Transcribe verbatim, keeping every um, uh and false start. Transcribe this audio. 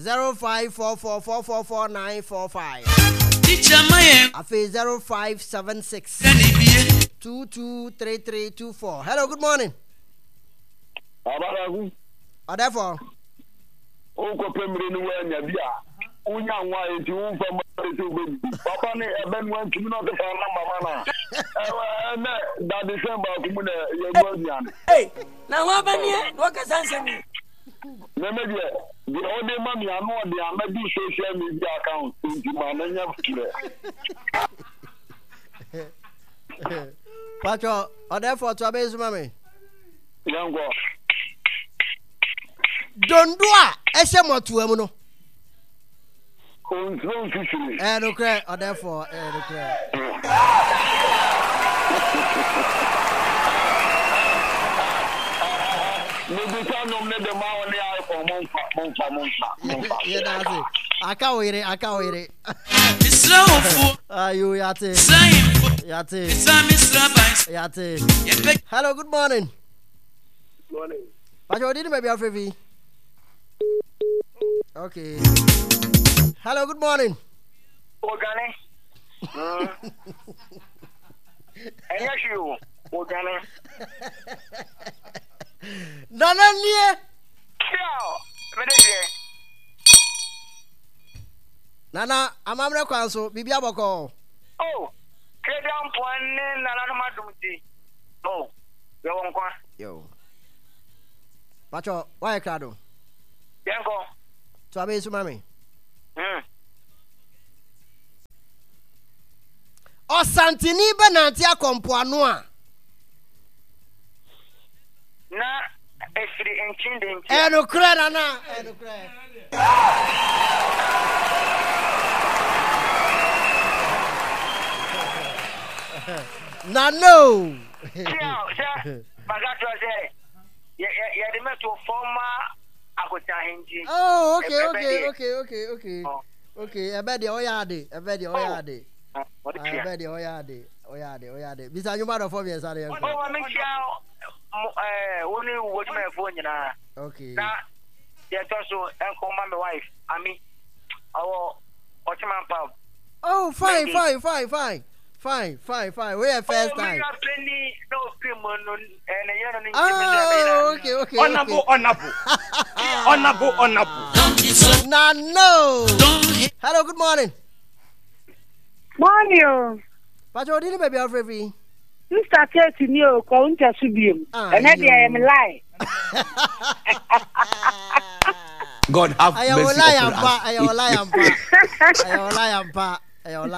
zero five four four four four four nine four five. Afe zero five seven six two two three three two four. Hello, good morning. Abaragu. Adefo. O ko pemre ni wa nya bia. Unya nwa enti wo fa ma eti obebi. Papa ni ebe nwa ntumi no te fa na mama na. Eh na da December ku mu na ye go dian. Hey, na wa ba ni wa ka sansemi. Na me dia, di o de ma mi anu o de amadu social media account enti ma na nya kire. Pacho, Adefo to abezu mame. Yango. Dondua ehye motu amu no. Control fishery. Eh no kre, Adefo, eh no kre. Maybe time no me de ma woni ai for monfa monfa monfa monfa. Yeah, that's it. Aka wire, aka wire. Israelfo. Ayo yate. Saying. Yate. Sam Israelites. Yate. Hello, good morning. Good morning. Pacho, did you maybe have a Okay. Hello, good morning. Ogane. Hmm. Enya shiu. Ogane. Nana nie. Ciao. Medeje. Nana, amamre kwanso, bibi aboko. Oh. Kedam pwanne nana no madumti. Oh. Yo wonkwa. Yo. Pacho, why krado? Yango. To abesu mami. Hmm. O santini benanti akompo anu a. Na efiri enchinde nchi. Eh no kre nana, eh no kre. Nano. Ciao, ciao. Magato ase. Ya ya de meto former akotahenji. Oh, okay, okay, okay, okay, okay. Okay, ebe de oyade, ebe de oyade. Ebe de oyade, oyade, oyade. Bisa nyuma do for me sare yanko. Oh, me ciao. Eh, woni wodi me fo nyina. Okay. Na ya to so enko ma me wife, ami. Awo Ochiman Pub. Oh, fine, fine, fine, fine. Fine, fine, fine. We are first time. Oh, okay, okay. Honorable, honorable. Honorable, honorable. Nah, no. Hello, good morning. Morning. Pacho, did you baby Alfred? Mister Kate ni o ko unta subiem. And I am lie. God have mercy upon us. I am lie, I am lie, I am lie, I am lie.